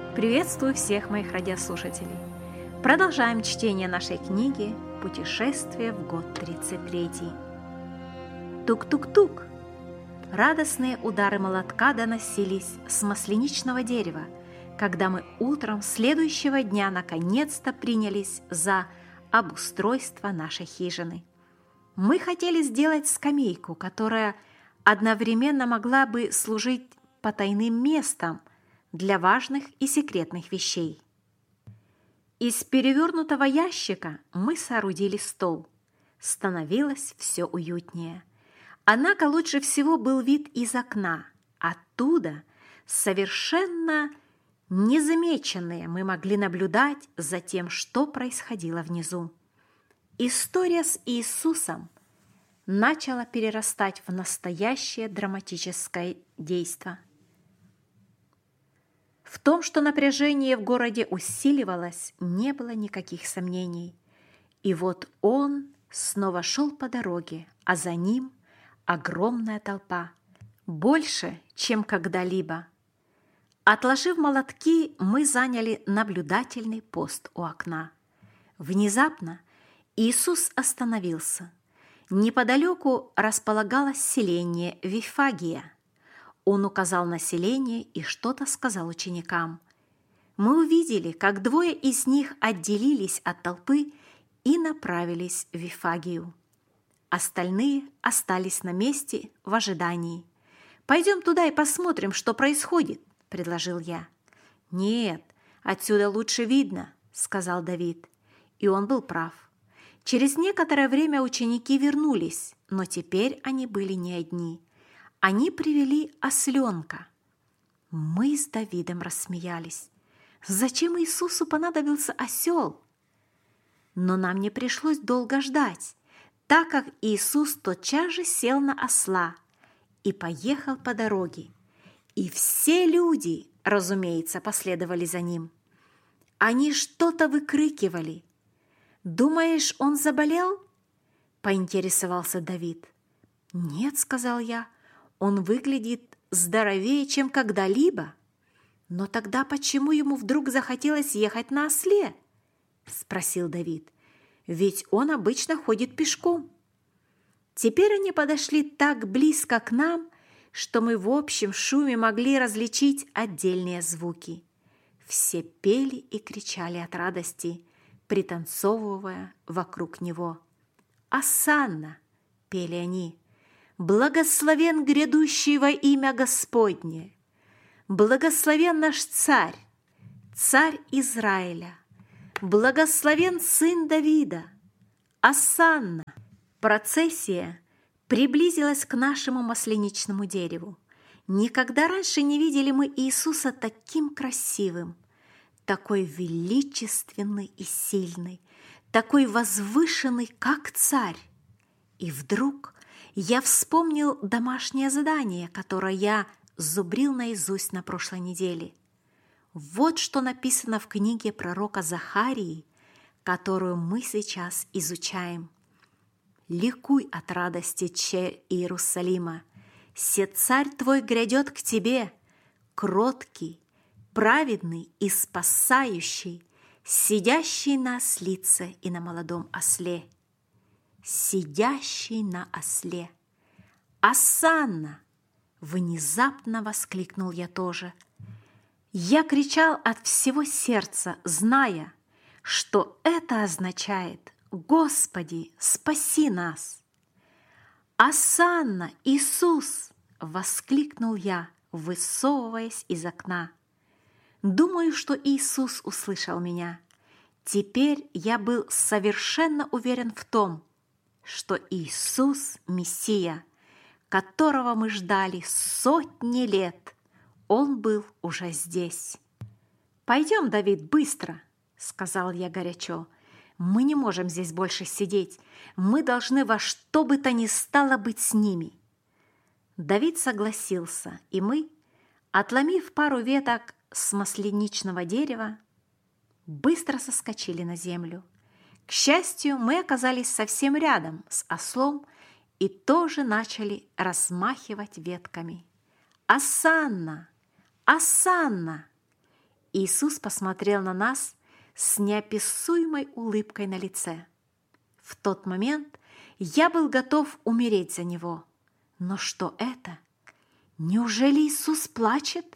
Приветствую всех моих радиослушателей. Продолжаем чтение нашей книги «Путешествие в год 33». Тук-тук-тук! Радостные удары молотка доносились с масленичного дерева, когда мы утром следующего дня наконец-то принялись за обустройство нашей хижины. Мы хотели сделать скамейку, которая одновременно могла бы служить потайным местом для важных и секретных вещей. Из перевернутого ящика мы соорудили стол. Становилось все уютнее. Однако лучше всего был вид из окна. Оттуда, совершенно незамеченные, мы могли наблюдать за тем, что происходило внизу. История с Иисусом начала перерастать в настоящее драматическое действо. В том, что напряжение в городе усиливалось, не было никаких сомнений. И вот он снова шел по дороге, а за ним огромная толпа, больше, чем когда-либо. Отложив молотки, мы заняли наблюдательный пост у окна. Внезапно Иисус остановился. Неподалеку располагалось селение Вифагия. Он указал на селение и что-то сказал ученикам. Мы увидели, как двое из них отделились от толпы и направились в Вифагию. Остальные остались на месте в ожидании. «Пойдем туда и посмотрим, что происходит», – предложил я. «Нет, отсюда лучше видно», – сказал Давид. И он был прав. Через некоторое время ученики вернулись, но теперь они были не одни. Они привели осленка. Мы с Давидом рассмеялись. Зачем Иисусу понадобился осел? Но нам не пришлось долго ждать, так как Иисус тотчас же сел на осла и поехал по дороге. И все люди, разумеется, последовали за ним. Они что-то выкрикивали. «Думаешь, он заболел?» – поинтересовался Давид. «Нет», – сказал я. Он выглядит здоровее, чем когда-либо. Но тогда почему ему вдруг захотелось ехать на осле? Спросил Давид. Ведь он обычно ходит пешком. Теперь они подошли так близко к нам, что мы в общем шуме могли различить отдельные звуки. Все пели и кричали от радости, пританцовывая вокруг него. «Осанна!» – пели они. «Благословен грядущий во имя Господне! Благословен наш царь, царь Израиля! Благословен сын Давида! Осанна!» Процессия приблизилась к нашему масленичному дереву. Никогда раньше не видели мы Иисуса таким красивым, такой величественный и сильный, такой возвышенный, как царь. И вдруг я вспомнил домашнее задание, которое я зубрил наизусть на прошлой неделе. Вот что написано в книге пророка Захарии, которую мы сейчас изучаем. «Ликуй от радости, че Иерусалима! Се царь твой грядет к тебе, кроткий, праведный и спасающий, сидящий на ослице и на молодом осле». «Сидящий на осле». «Осанна!» – внезапно воскликнул я тоже. Я кричал от всего сердца, зная, что это означает «Господи, спаси нас!» «Осанна, Иисус!» – воскликнул я, высовываясь из окна. Думаю, что Иисус услышал меня. Теперь я был совершенно уверен в том, что Иисус – Мессия, которого мы ждали сотни лет. Он был уже здесь. «Пойдем, Давид, быстро!» – сказал я горячо. «Мы не можем здесь больше сидеть. Мы должны во что бы то ни стало быть с ними». Давид согласился, и мы, отломив пару веток с масленичного дерева, быстро соскочили на землю. К счастью, мы оказались совсем рядом с ослом и тоже начали размахивать ветками. «Осанна! Осанна!» Иисус посмотрел на нас с неописуемой улыбкой на лице. В тот момент я был готов умереть за Него. Но что это? Неужели Иисус плачет?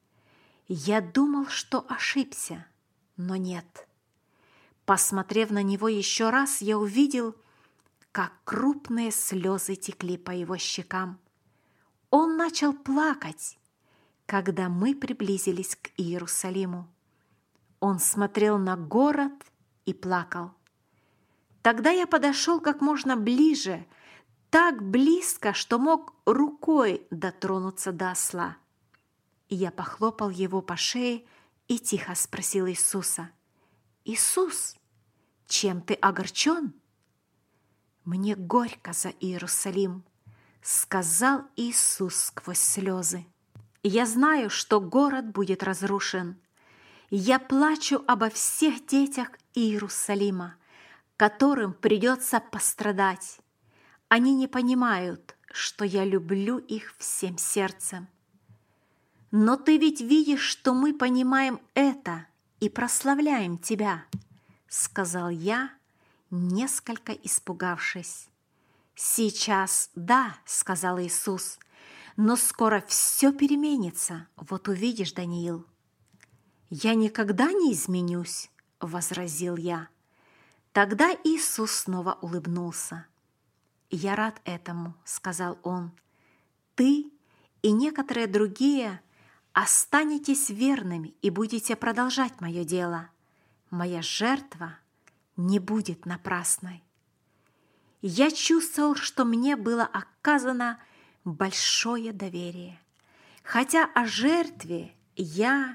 Я думал, что ошибся, но нет. Посмотрев на Него еще раз, я увидел, как крупные слезы текли по Его щекам. Он начал плакать, когда мы приблизились к Иерусалиму. Он смотрел на город и плакал. Тогда я подошел как можно ближе, так близко, что мог рукой дотронуться до осла. И я похлопал его по шее и тихо спросил Иисуса: «Иисус, чем ты огорчен?» «Мне горько за Иерусалим», — сказал Иисус сквозь слезы. «Я знаю, что город будет разрушен. Я плачу обо всех детях Иерусалима, которым придется пострадать. Они не понимают, что я люблю их всем сердцем. Но ты ведь видишь, что мы понимаем это и прославляем тебя», — сказал я, несколько испугавшись. «Сейчас да», — сказал Иисус, — «но скоро все переменится, вот увидишь, Даниил». «Я никогда не изменюсь», — возразил я. Тогда Иисус снова улыбнулся. «Я рад этому», — сказал Он. «Ты и некоторые другие останетесь верными и будете продолжать мое дело. Моя жертва не будет напрасной». Я чувствовал, что мне было оказано большое доверие, хотя о жертве я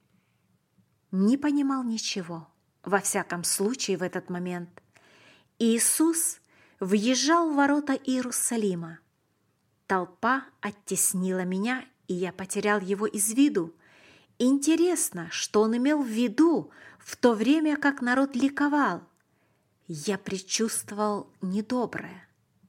не понимал ничего, во всяком случае в этот момент. Иисус въезжал в ворота Иерусалима. Толпа оттеснила меня, и я потерял его из виду. Интересно, что он имел в виду в то время, как народ ликовал. Я предчувствовал недоброе.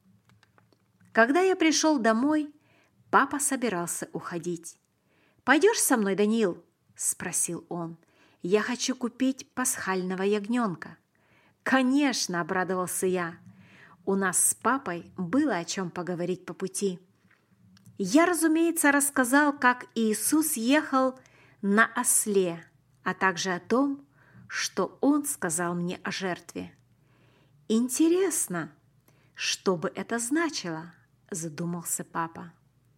Когда я пришел домой, папа собирался уходить. «Пойдешь со мной, Даниил?» – спросил он. «Я хочу купить пасхального ягненка». «Конечно!» – обрадовался я. У нас с папой было о чем поговорить по пути. Я, разумеется, рассказал, как Иисус ехал на осле, а также о том, что Он сказал мне о жертве. «Интересно, что бы это значило?» – задумался папа.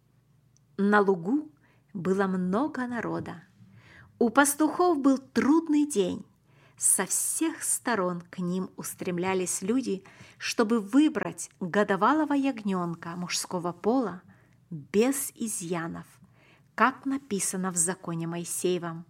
На лугу было много народа. У пастухов был трудный день. Со всех сторон к ним устремлялись люди, чтобы выбрать годовалого ягненка мужского пола без изъянов, как написано в законе Моисеевом.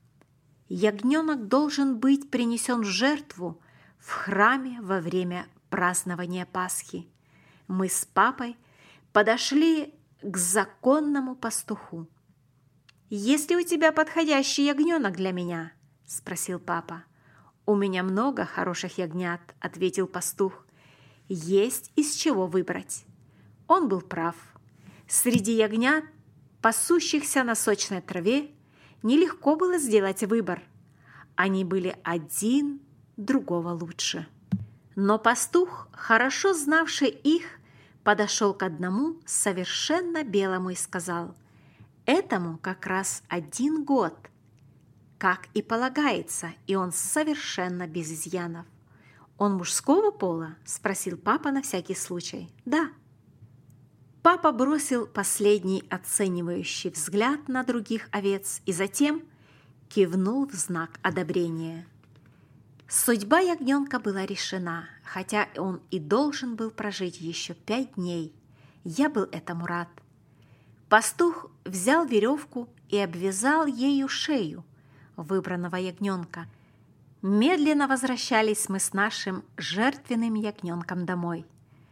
Ягненок должен быть принесен в жертву в храме во время празднования Пасхи. Мы с папой подошли к законному пастуху. «Есть ли у тебя подходящий ягненок для меня?» – спросил папа. «У меня много хороших ягнят», – ответил пастух. «Есть из чего выбрать». Он был прав. Среди ягнят, пасущихся на сочной траве, нелегко было сделать выбор. Они были один другого лучше. Но пастух, хорошо знавший их, подошел к одному совершенно белому и сказал: «Этому как раз 1 год, как и полагается, и он совершенно без изъянов». «Он мужского пола?» – спросил папа на всякий случай. «Да». Папа бросил последний оценивающий взгляд на других овец и затем кивнул в знак одобрения. Судьба ягненка была решена, хотя он и должен был прожить еще 5 дней. Я был этому рад. Пастух взял веревку и обвязал ею шею выбранного ягненка. Медленно возвращались мы с нашим жертвенным ягненком домой.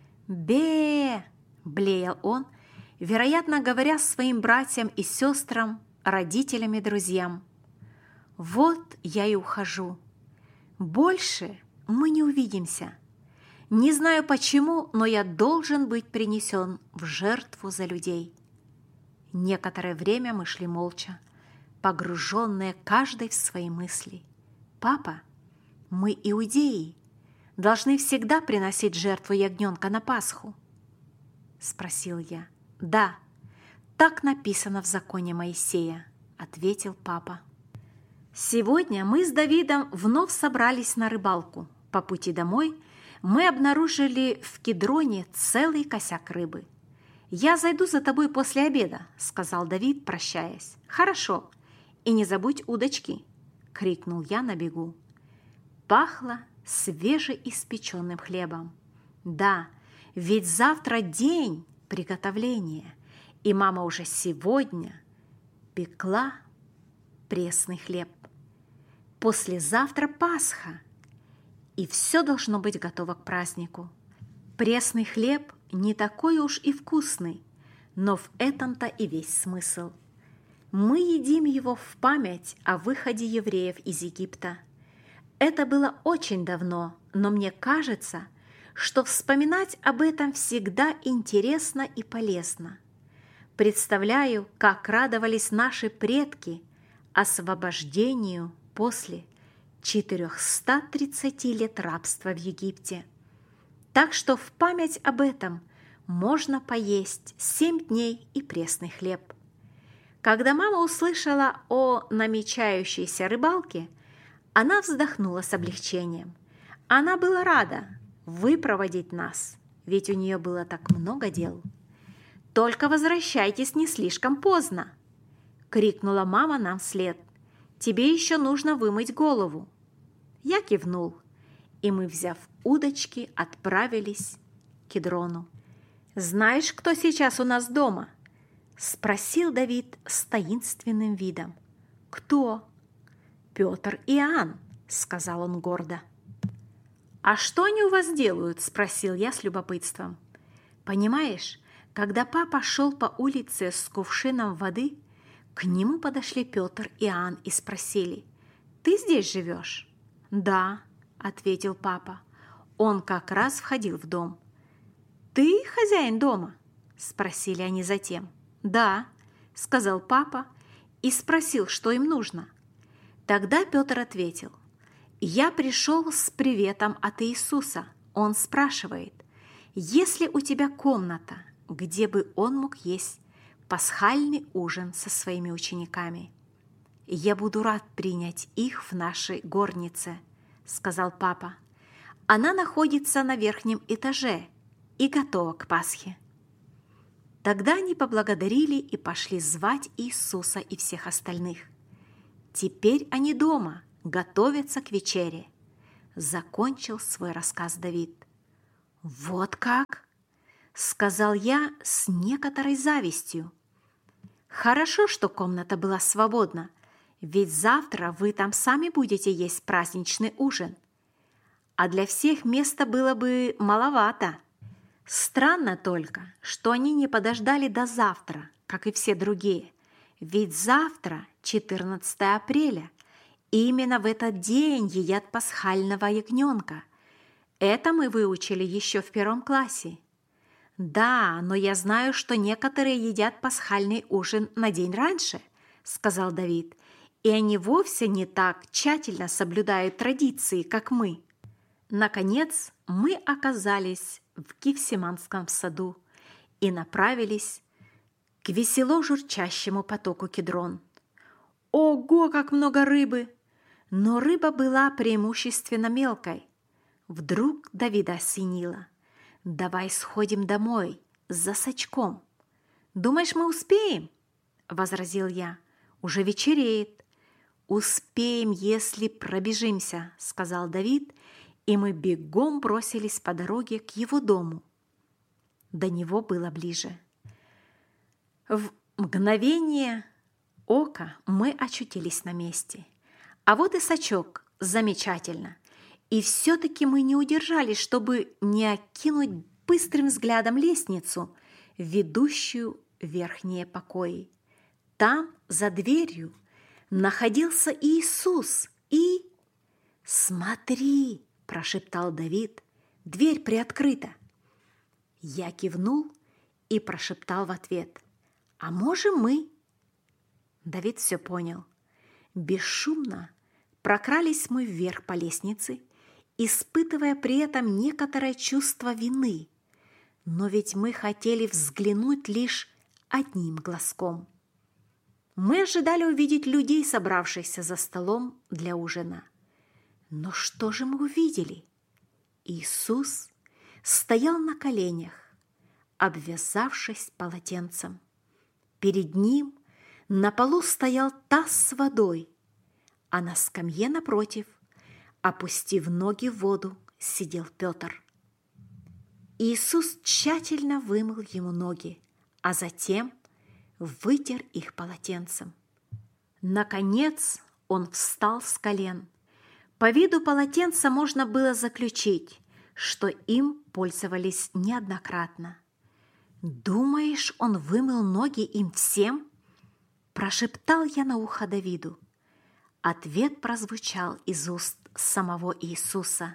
«Бе!» – блеял он, вероятно, говоря своим братьям и сестрам, родителям и друзьям. «Вот я и ухожу. Больше мы не увидимся. Не знаю почему, но я должен быть принесен в жертву за людей». Некоторое время мы шли молча. погруженные каждый в свои мысли. «Папа, мы, иудеи, должны всегда приносить жертву ягненка на Пасху?» – спросил я. «Да, так написано в законе Моисея», – ответил папа. Сегодня мы с Давидом вновь собрались на рыбалку. По пути домой мы обнаружили в Кедроне целый косяк рыбы. «Я зайду за тобой после обеда», – сказал Давид, прощаясь. «Хорошо. И не забудь удочки», – крикнул я на бегу. Пахло свежеиспеченным хлебом. Да, ведь завтра день приготовления, и мама уже сегодня пекла пресный хлеб. Послезавтра Пасха, и все должно быть готово к празднику. Пресный хлеб не такой уж и вкусный, но в этом-то и весь смысл. Мы едим его в память о выходе евреев из Египта. Это было очень давно, но мне кажется, что вспоминать об этом всегда интересно и полезно. Представляю, как радовались наши предки освобождению после 430 лет рабства в Египте. Так что в память об этом можно поесть 7 дней и пресный хлеб. Когда мама услышала о намечающейся рыбалке, она вздохнула с облегчением. Она была рада выпроводить нас, ведь у нее было так много дел. «Только возвращайтесь не слишком поздно!» – крикнула мама нам вслед. «Тебе еще нужно вымыть голову». Я кивнул, и мы, взяв удочки, отправились к Кедрону. «Знаешь, кто сейчас у нас дома?» – спросил Давид с таинственным видом. «Кто?» «Петр и Иоанн», – сказал он гордо. «А что они у вас делают?» – спросил я с любопытством. «Понимаешь, когда папа шел по улице с кувшином воды, к нему подошли Петр и Иоанн и спросили: «Ты здесь живешь?» «Да», – ответил папа. Он как раз входил в дом. «Ты хозяин дома?» – спросили они затем. «Да», – сказал папа и спросил, что им нужно. Тогда Петр ответил: «Я пришел с приветом от Иисуса. Он спрашивает, есть ли у тебя комната, где бы он мог есть пасхальный ужин со своими учениками?» «Я буду рад принять их в нашей горнице», – сказал папа. «Она находится на верхнем этаже и готова к Пасхе». Тогда они поблагодарили и пошли звать Иисуса и всех остальных. Теперь они дома, готовятся к вечере. Закончил свой рассказ Давид. «Вот как?» – сказал я с некоторой завистью. «Хорошо, что комната была свободна, ведь завтра вы там сами будете есть праздничный ужин. А для всех места было бы маловато. Странно только, что они не подождали до завтра, как и все другие, ведь завтра 14 апреля, и именно в этот день едят пасхального ягненка. Это мы выучили еще в 1 классе. «Да, но я знаю, что некоторые едят пасхальный ужин на день раньше», – сказал Давид, «и они вовсе не так тщательно соблюдают традиции, как мы». Наконец, мы оказались в Гефсиманском саду и направились к весело журчащему потоку Кедрон. Ого, как много рыбы! Но рыба была преимущественно мелкой. Вдруг Давида осенило: «Давай сходим домой за сачком». «Думаешь, мы успеем?» – возразил я. «Уже вечереет». «Успеем, если пробежимся», – сказал Давид, и мы бегом бросились по дороге к его дому. До него было ближе. В мгновение ока мы очутились на месте. А вот и сачок. Замечательно. И все-таки мы не удержались, чтобы не окинуть быстрым взглядом лестницу, ведущую в верхние покои. Там, за дверью, находился Иисус и... «Смотри!» – прошептал Давид. «Дверь приоткрыта». Я кивнул и прошептал в ответ: «А можем мы?» Давид все понял. Бесшумно прокрались мы вверх по лестнице, испытывая при этом некоторое чувство вины. Но ведь мы хотели взглянуть лишь одним глазком. Мы ожидали увидеть людей, собравшихся за столом для ужина. Но что же мы увидели? Иисус стоял на коленях, обвязавшись полотенцем. Перед ним на полу стоял таз с водой, а на скамье напротив, опустив ноги в воду, сидел Петр. Иисус тщательно вымыл ему ноги, а затем вытер их полотенцем. Наконец он встал с колен. По виду полотенца можно было заключить, что им пользовались неоднократно. «Думаешь, он вымыл ноги им всем?» – прошептал я на ухо Давиду. Ответ прозвучал из уст самого Иисуса.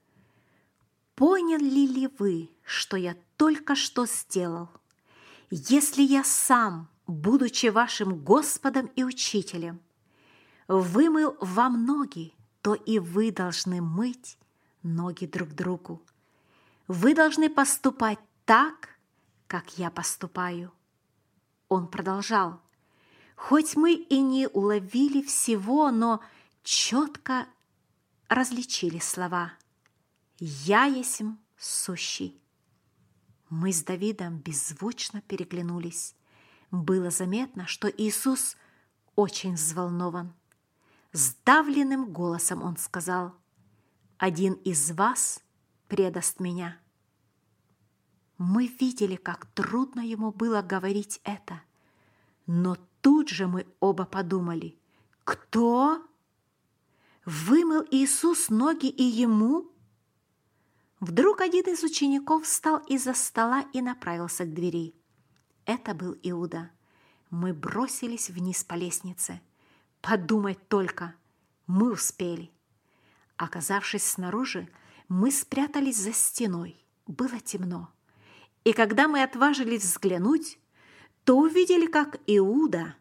«Поняли ли вы, что я только что сделал? Если я сам, будучи вашим Господом и Учителем, вымыл вам ноги, то и вы должны мыть ноги друг другу. Вы должны поступать так, как я поступаю». Он продолжал. Хоть мы и не уловили всего, но четко различили слова «Я есмь сущий». Мы с Давидом беззвучно переглянулись. Было заметно, что Иисус очень взволнован. Сдавленным голосом он сказал: «Один из вас предаст меня». Мы видели, как трудно ему было говорить это, но тут же мы оба подумали: кто? Вымыл Иисус ноги и ему? Вдруг один из учеников встал из-за стола и направился к двери. Это был Иуда. Мы бросились вниз по лестнице. Подумать только, мы успели. Оказавшись снаружи, мы спрятались за стеной. Было темно. И когда мы отважились взглянуть, то увидели, как Иуда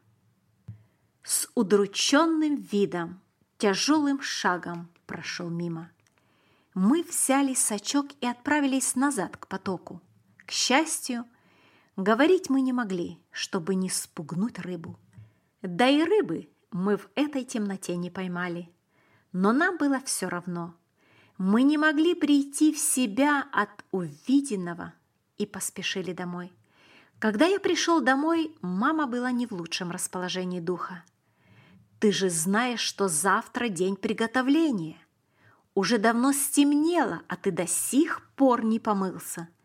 с удрученным видом, тяжелым шагом прошел мимо. Мы взяли сачок и отправились назад к потоку. К счастью, говорить мы не могли, чтобы не спугнуть рыбу. Да и рыбы мы в этой темноте не поймали. Но нам было все равно. Мы не могли прийти в себя от увиденного и поспешили домой. Когда я пришел домой, мама была не в лучшем расположении духа. «Ты же знаешь, что завтра день приготовления. Уже давно стемнело, а ты до сих пор не помылся.